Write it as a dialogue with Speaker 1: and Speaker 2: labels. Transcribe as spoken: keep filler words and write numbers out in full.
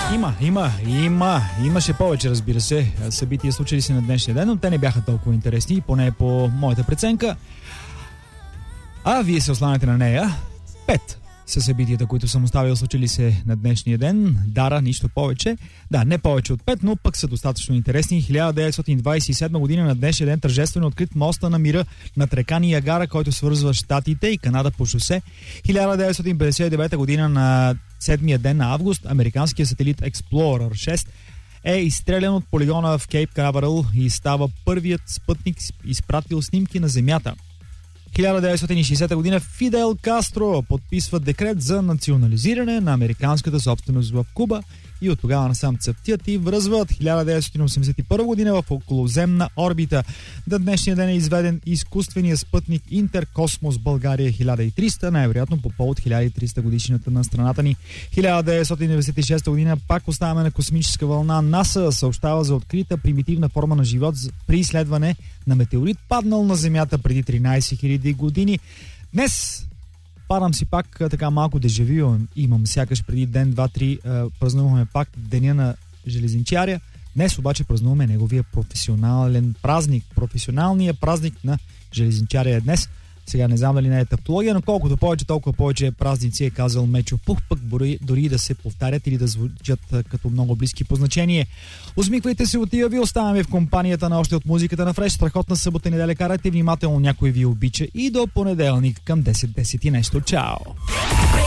Speaker 1: Има, има, има, имаше повече, разбира се, събития случили се на днешния ден, но те не бяха толкова интересни, поне по моята преценка. А вие се осланяте на нея. Пет са събитията, които съм оставил случили се на днешния ден. Дара, нищо повече. Да, не повече от пет, но пък са достатъчно интересни. хиляда деветстотин двадесет и седма година на днешния ден тържествено открит моста на мира над река Ниагара, който свързва Щатите и Канада по шосе. хиляда деветстотин петдесет и девета година на седмия ден на август американският сателит Explorer шест е изстрелян от полигона в Кейп Канаверал и става първият спътник, изпратил снимки на Земята. хиляда деветстотин и шейсета година Фидел Кастро подписва декрет за национализиране на американската собственост в Куба и от тогава насам цъфтят и връзват. хиляда деветстотин осемдесет и първа година в околоземна орбита на днешния ден е изведен изкуствения спътник Интеркосмос България хиляда и триста, най-вероятно по повод хиляда и триста годишнината на страната ни. хиляда деветстотин деветдесет и шеста година пак оставяме на космическа вълна. НАСА съобщава за открита примитивна форма на живот при изследване на метеорит, паднал на Земята преди тринадесет хиляди години. Днес падам си пак така малко дежавю имам, сякаш преди ден, два, три празнуваме пак деня на железенчаря. Днес обаче празнуваме неговия професионален празник. Професионалният празник на железенчаря е днес. Сега не знам дали не е тавтология, но колкото повече, толкова повече празници е казал Мечо Пух, пък дори, дори да се повтарят или да звучат като много близки по значение. Усмихвайте се, отива ви, оставаме в компанията на още от музиката на Фреш. Страхотна събота и неделя, карайте внимателно, някой ви обича и до понеделник към десет десет и нещо. Чао!